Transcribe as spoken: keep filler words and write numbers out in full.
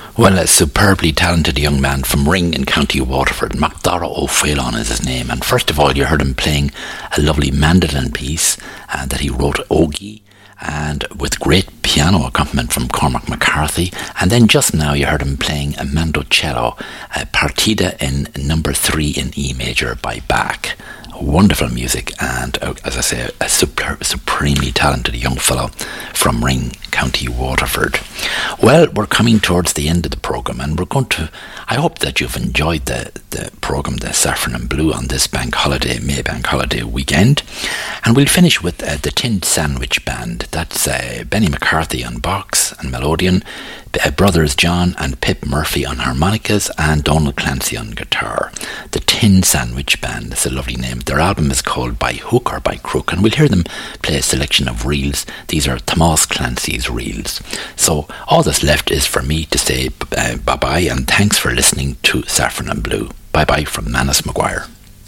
Well, a superbly talented young man from Ring in County Waterford, MacDara O'Phelan is his name. And first of all, you heard him playing a lovely mandolin piece uh, that he wrote, Ogie, and with great piano accompaniment from Cormac McCarthy. And then just now you heard him playing a mandocello, a partita in number three in E major by Bach. Wonderful music, and uh, as I say, a super, supremely talented young fellow from Ring, County Waterford. Well, we're coming towards the end of the programme, and we're going to, I hope that you've enjoyed the, the programme, the Saffron and Blue, on this bank holiday, May bank holiday weekend. And we'll finish with uh, the Tinned Sandwich Band. That's uh, Benny McCarthy on box and melodeon, uh, brothers John and Pip Murphy on harmonicas, and Donald Clancy on guitar. The Tinned Sandwich Band is a lovely name. Their album is called By Hook or By Crook, and we'll hear them play a selection of reels. These are Tomás Clancy's reels. So all that's left is for me to say uh, bye-bye, and thanks for listening to Saffron and Blue. Bye-bye from Manus Maguire.